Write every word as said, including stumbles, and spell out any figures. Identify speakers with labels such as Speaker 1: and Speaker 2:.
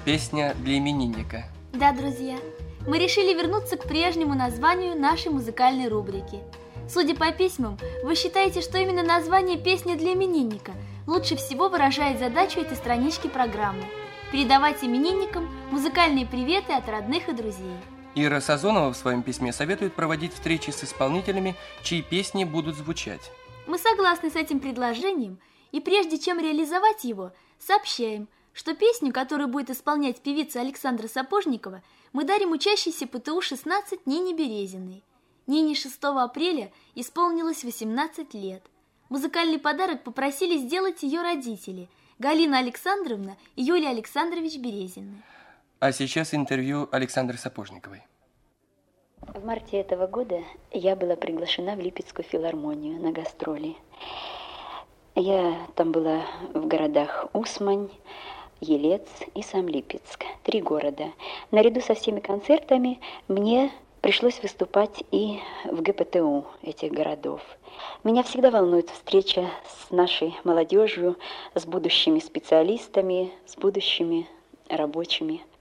Speaker 1: Песня для именинника.
Speaker 2: Да, друзья, мы решили вернуться к прежнему названию нашей музыкальной рубрики. Судя по письмам, вы считаете, что именно название «Песня для именинника» лучше всего выражает задачу этой странички программы – передавать именинникам музыкальные приветы от родных и друзей.
Speaker 1: Ира Сазонова в своем письме советует проводить встречи с исполнителями, чьи песни будут звучать.
Speaker 2: Мы согласны с этим предложением, и прежде чем реализовать его, сообщаем, что песню, которую будет исполнять певица Александра Сапожникова, мы дарим учащейся ПТУ шестнадцать Нине Березиной. Нине шестого апреля исполнилось восемнадцать лет. Музыкальный подарок попросили сделать ее родители Галина Александровна и Юлия Александрович Березины.
Speaker 1: А сейчас интервью Александры Сапожниковой.
Speaker 3: В марте этого года я была приглашена в Липецкую филармонию на гастроли. Я там была в городах Усмань, Елец и сам Липецк. Три города. Наряду со всеми концертами мне пришлось выступать и в ГПТУ этих городов. Меня всегда волнует встреча с нашей молодежью, с будущими специалистами, с будущими рабочими.